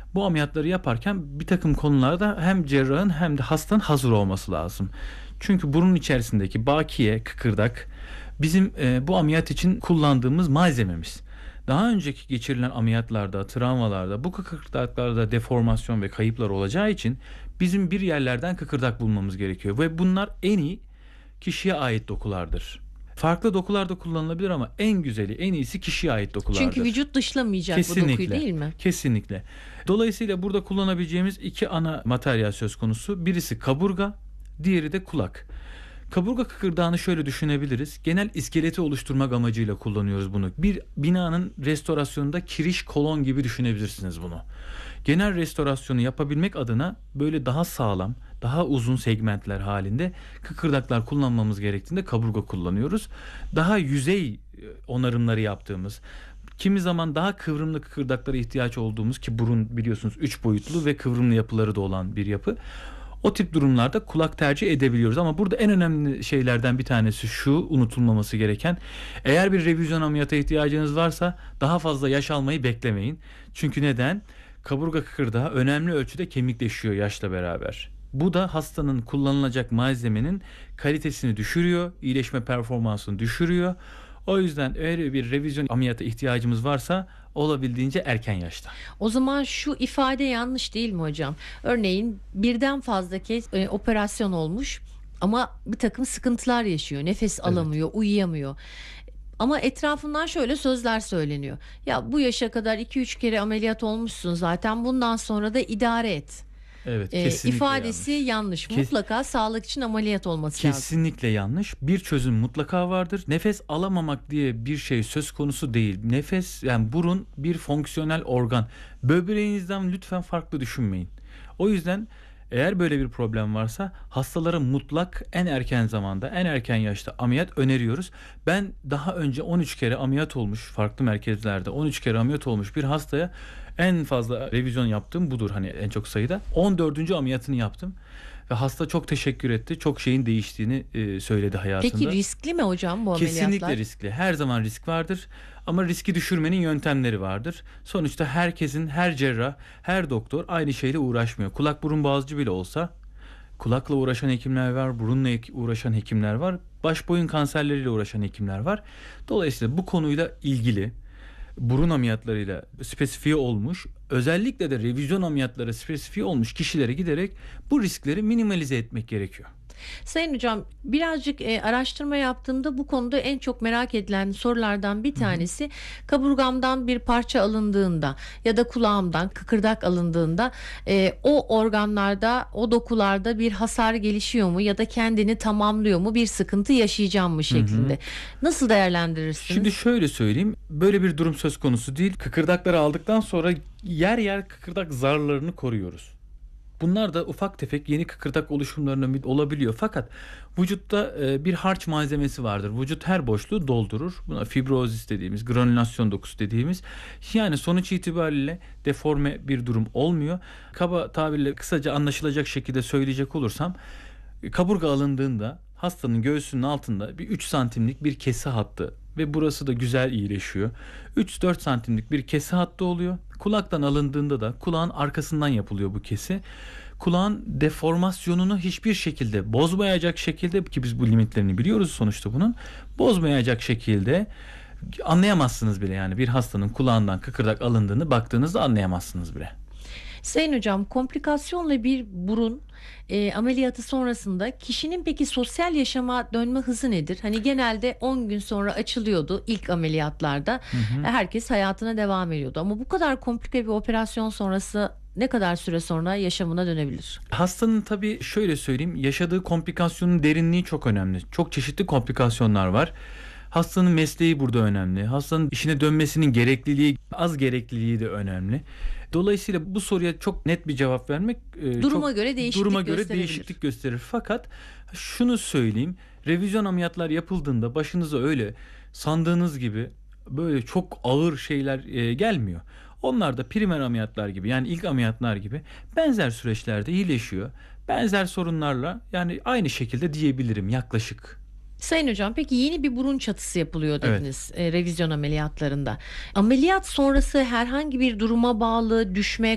Bu ameliyatları yaparken bir takım konularda hem cerrahın hem de hastanın hazır olması lazım. Çünkü burun içerisindeki bakiye, kıkırdak bizim bu ameliyat için kullandığımız malzememiz. Daha önceki geçirilen ameliyatlarda, travmalarda bu kıkırdaklarda deformasyon ve kayıplar olacağı için bizim bir yerlerden kıkırdak bulmamız gerekiyor. Ve bunlar en iyi kişiye ait dokulardır. Farklı dokular da kullanılabilir ama en güzeli, en iyisi kişiye ait dokulardır. Çünkü vücut dışlamayacak kesinlikle, bu dokuyu, değil mi? Kesinlikle. Dolayısıyla burada kullanabileceğimiz iki ana materyal söz konusu. Birisi kaburga, diğeri de kulak. Kaburga kıkırdağını şöyle düşünebiliriz. Genel iskeleti oluşturmak amacıyla kullanıyoruz bunu. Bir binanın restorasyonunda kiriş kolon gibi düşünebilirsiniz bunu. Genel restorasyonu yapabilmek adına böyle daha sağlam, daha uzun segmentler halinde kıkırdaklar kullanmamız gerektiğinde kaburga kullanıyoruz. Daha yüzey onarımları yaptığımız, kimi zaman daha kıvrımlı kıkırdaklara ihtiyaç olduğumuz, ki burun biliyorsunuz 3 boyutlu ve kıvrımlı yapıları da olan bir yapı. O tip durumlarda kulak tercih edebiliyoruz ama burada en önemli şeylerden bir tanesi şu, unutulmaması gereken: eğer bir revizyon ameliyata ihtiyacınız varsa daha fazla yaş almayı beklemeyin. Çünkü neden? Kaburga kıkırdağı önemli ölçüde kemikleşiyor yaşla beraber. Bu da hastanın kullanılacak malzemenin kalitesini düşürüyor, iyileşme performansını düşürüyor. O yüzden eğer bir revizyon ameliyata ihtiyacımız varsa olabildiğince erken yaşta. O zaman şu ifade yanlış değil mi hocam? Örneğin birden fazla kez operasyon olmuş ama bir takım sıkıntılar yaşıyor. Nefes alamıyor, uyuyamıyor. Ama etrafından şöyle sözler söyleniyor. Ya bu yaşa kadar 2-3 kere ameliyat olmuşsun zaten, bundan sonra da idare et. Evet, kesinlikle ifadesi yanlış. Mutlaka sağlık için ameliyat olması lazım. Kesinlikle yanlış. Bir çözüm mutlaka vardır. Nefes alamamak diye bir şey söz konusu değil. Nefes, yani burun bir fonksiyonel organ. Böbreğinizden lütfen farklı düşünmeyin. O yüzden eğer böyle bir problem varsa hastalara mutlak en erken zamanda, en erken yaşta ameliyat öneriyoruz. Ben daha önce 13 kere ameliyat olmuş, farklı merkezlerde 13 kere ameliyat olmuş bir hastaya en fazla revizyon yaptığım budur, hani en çok sayıda. 14. ameliyatını yaptım ve hasta çok teşekkür etti. Çok şeyin değiştiğini söyledi hayatında. Peki riskli mi hocam bu ameliyatlar? Kesinlikle riskli. Her zaman risk vardır ama riski düşürmenin yöntemleri vardır. Sonuçta herkesin, her cerrah, her doktor aynı şeyle uğraşmıyor. Kulak burun boğazcı bile olsa kulakla uğraşan hekimler var, burunla uğraşan hekimler var, baş boyun kanserleriyle uğraşan hekimler var. Dolayısıyla bu konuyla ilgili burun ameliyatlarıyla spesifiye olmuş, özellikle de revizyon ameliyatları spesifiye olmuş kişilere giderek bu riskleri minimalize etmek gerekiyor. Sayın hocam, birazcık araştırma yaptığımda bu konuda en çok merak edilen sorulardan bir tanesi, kaburgamdan bir parça alındığında ya da kulağımdan kıkırdak alındığında o organlarda, o dokularda bir hasar gelişiyor mu ya da kendini tamamlıyor mu, bir sıkıntı yaşayacağım mı şeklinde. Nasıl değerlendirirsiniz? Şimdi şöyle söyleyeyim, böyle bir durum söz konusu değil. Kıkırdakları aldıktan sonra yer yer kıkırdak zarlarını koruyoruz. Bunlar da ufak tefek yeni kıkırdak oluşumlarına olabiliyor. Fakat vücutta bir harç malzemesi vardır. Vücut her boşluğu doldurur. Buna fibrozis dediğimiz, granülasyon dokusu dediğimiz. Yani sonuç itibariyle deforme bir durum olmuyor. Kaba tabirle kısaca anlaşılacak şekilde söyleyecek olursam, kaburga alındığında hastanın göğsünün altında bir 3 santimlik bir kesi hattı ve burası da güzel iyileşiyor. 3-4 santimlik bir kesi hattı oluyor. Kulaktan alındığında da kulağın arkasından yapılıyor bu kesi. Kulağın deformasyonunu hiçbir şekilde bozmayacak şekilde, ki biz bu limitlerini biliyoruz sonuçta bunun, bozmayacak şekilde anlayamazsınız bile, yani bir hastanın kulağından kıkırdak alındığını baktığınızda anlayamazsınız bile. Sayın hocam, komplikasyonla bir burun ameliyatı sonrasında kişinin peki sosyal yaşama dönme hızı nedir? Hani genelde 10 gün sonra açılıyordu ilk ameliyatlarda. Herkes hayatına devam ediyordu. Ama bu kadar komplike bir operasyon sonrası ne kadar süre sonra yaşamına dönebilir? Hastanın tabii şöyle söyleyeyim, yaşadığı komplikasyonun derinliği çok önemli. Çok çeşitli komplikasyonlar var. Hastanın mesleği burada önemli. Hastanın işine dönmesinin gerekliliği, az gerekliliği de önemli. Dolayısıyla bu soruya çok net bir cevap vermek duruma göre değişiklik gösterir. Fakat şunu söyleyeyim, revizyon ameliyatlar yapıldığında başınıza öyle sandığınız gibi böyle çok ağır şeyler gelmiyor. Onlar da primer ameliyatlar gibi, yani ilk ameliyatlar gibi benzer süreçlerde iyileşiyor. Benzer sorunlarla, yani aynı şekilde diyebilirim yaklaşık. Sayın hocam, peki yeni bir burun çatısı yapılıyor dediniz revizyon ameliyatlarında. Ameliyat sonrası herhangi bir duruma bağlı düşme,